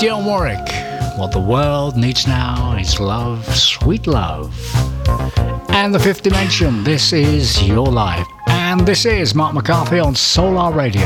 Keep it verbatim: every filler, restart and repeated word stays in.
Dionne Warwick. What the world needs now is love, sweet love. And the Fifth Dimension, this is your life. And this is Mark McCarthy on Solar Radio.